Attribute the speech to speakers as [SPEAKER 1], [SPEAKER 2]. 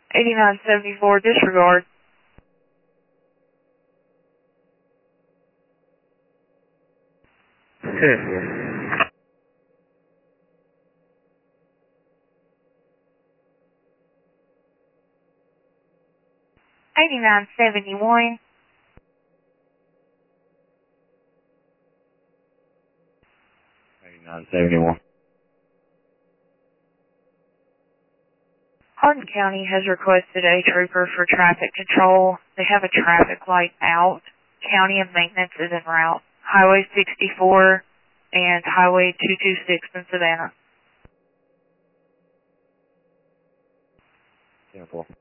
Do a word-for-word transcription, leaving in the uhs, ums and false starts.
[SPEAKER 1] eighty-nine seventy-four, disregard. eighty-nine seventy-one.
[SPEAKER 2] eighty-nine seventy-one.
[SPEAKER 1] Hardin County has requested a trooper for traffic control. They have a traffic light out. County and maintenance is en route. Highway sixty-four and Highway two twenty-six in Savannah.
[SPEAKER 2] ten four.